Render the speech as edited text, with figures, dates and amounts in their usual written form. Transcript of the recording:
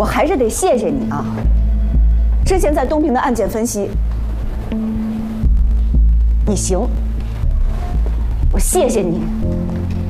我还是得谢谢你啊。之前在东平的案件分析，你行，我谢谢你。